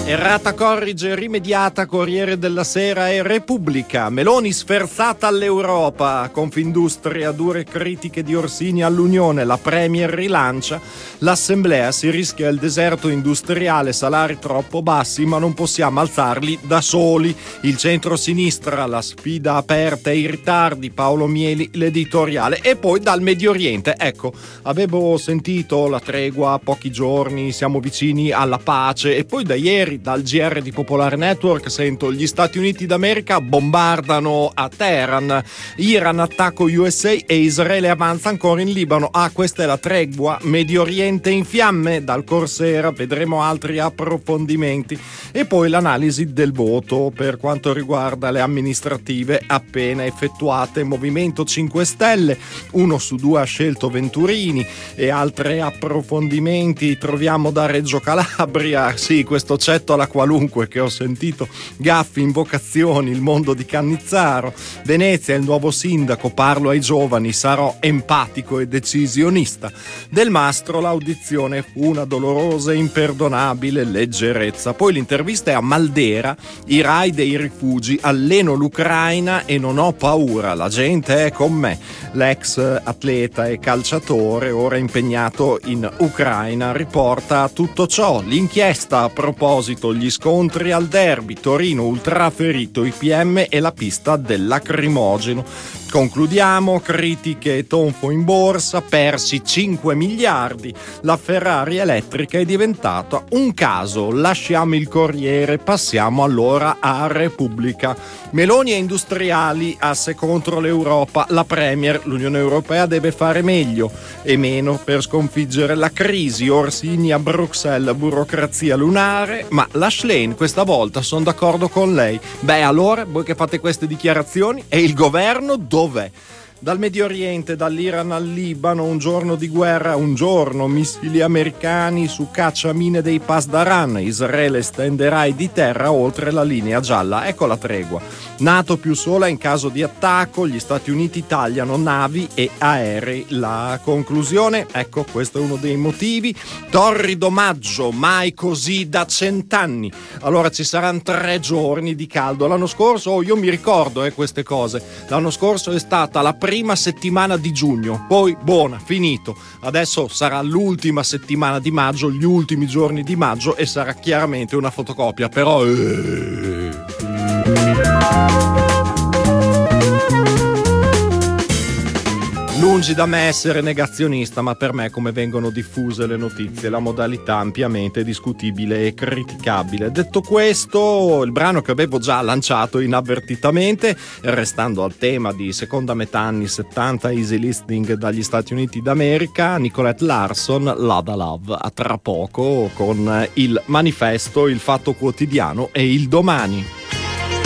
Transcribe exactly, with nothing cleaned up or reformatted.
Errata corrige rimediata, Corriere della Sera e Repubblica. Meloni sferzata all'Europa, Confindustria dure critiche di Orsini all'Unione, la Premier rilancia, l'Assemblea si rischia il deserto industriale, salari troppo bassi ma non possiamo alzarli da soli, il centro-sinistra, la sfida aperta e i ritardi, Paolo Mieli l'editoriale. E poi dal Medio Oriente, ecco, avevo sentito la tregua, pochi giorni, siamo vicini alla pace, e poi da ieri dal G R di Popolare Network sento gli Stati Uniti d'America bombardano a Teheran, Iran attacco U S A e Israele avanza ancora in Libano. Ah, questa è la tregua, Medio Oriente in fiamme. Dal Corsera vedremo altri approfondimenti e poi l'analisi del voto per quanto riguarda le amministrative appena effettuate. Movimento cinque Stelle, uno su due ha scelto Venturini, e altri approfondimenti troviamo da Reggio Calabria. Sì, questo c'è alla qualunque che ho sentito, Gaffi, invocazioni, il mondo di Cannizzaro, Venezia, il nuovo sindaco, parlo ai giovani, sarò empatico e decisionista. Del Mastro, l'audizione fu una dolorosa e imperdonabile leggerezza. Poi l'intervista è a Maldera, i raid e i rifugi, alleno l'Ucraina e non ho paura, la gente è con me. L'ex atleta e calciatore, ora impegnato in Ucraina, riporta tutto ciò. L'inchiesta a proposito gli scontri al derby, Torino ultraferito, I P M e la pista del lacrimogeno. Concludiamo, critiche e tonfo in borsa, persi cinque miliardi, la Ferrari elettrica è diventata un caso. Lasciamo il Corriere, passiamo allora a Repubblica. Meloni e industriali, asse contro l'Europa, la Premier, l'Unione Europea deve fare meglio e meno per sconfiggere la crisi, Orsini a Bruxelles, burocrazia lunare, ma la Schlein questa volta sono d'accordo con lei. Beh, allora, voi che fate queste dichiarazioni, e il governo dov'è? Dal Medio Oriente, dall'Iran al Libano, un giorno di guerra, un giorno, missili americani su cacciamine dei Pasdaran, Israele stenderà di terra oltre la linea gialla. Ecco la tregua. NATO più sola in caso di attacco, gli Stati Uniti tagliano navi e aerei. La conclusione, ecco, questo è uno dei motivi. Torrido maggio, mai così da cent'anni. Allora ci saranno tre giorni di caldo. L'anno scorso, oh, io mi ricordo eh, queste cose, l'anno scorso è stata la prima prima settimana di giugno, poi buona, finito. Adesso sarà l'ultima settimana di maggio, gli ultimi giorni di maggio, e sarà chiaramente una fotocopia, però eh... lungi da me essere negazionista, ma per me come vengono diffuse le notizie, la modalità ampiamente discutibile e criticabile. Detto questo, il brano che avevo già lanciato inavvertitamente, restando al tema di seconda metà anni settanta, easy listening dagli Stati Uniti d'America, Nicolette Larson, Lada Love. A tra poco con il Manifesto, il Fatto Quotidiano e il Domani.